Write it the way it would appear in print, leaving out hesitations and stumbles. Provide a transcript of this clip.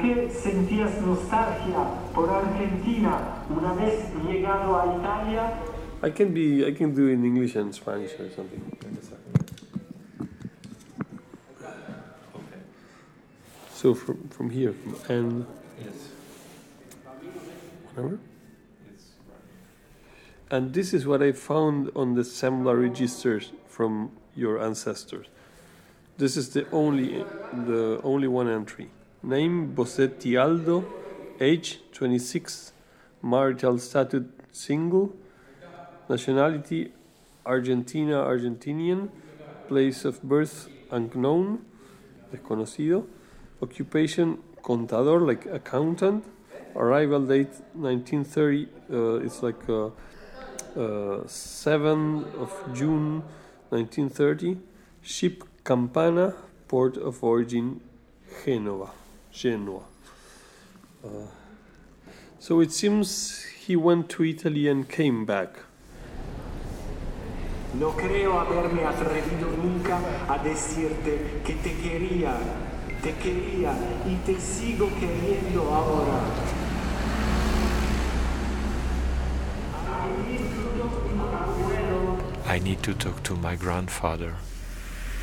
qué sentías nostalgia por Argentina una vez llegado a Italia? I can do in English and Spanish or something. So from here, and whatever. And this is what I found on the Sembla registers from your ancestors. This is the only one entry. Name Bossetti Aldo, age 26, marital status single, nationality Argentina, Argentinian, place of birth unknown, desconocido, occupation contador, like accountant, arrival date 1930, it's like 7th of June 1930, ship Campana, port of origin Genoa. So it seems he went to Italy and came back. No creo haberme atrevido nunca a decirte que te quería y te sigo queriendo ahora. I need to talk to my grandfather.